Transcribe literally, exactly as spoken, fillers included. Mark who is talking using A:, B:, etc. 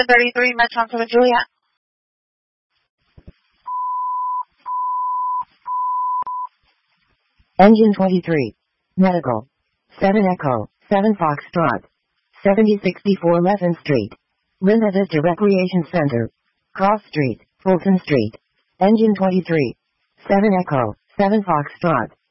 A: to thirty-three, Metron to Juliet.
B: Engine twenty-three. Medical. seven Echo, seven Foxtrot. seventy sixty-four Leffen Street. Linda Vista Recreation Center. Cross Street, Fulton Street. Engine twenty-three. seven Echo, seven Foxtrot.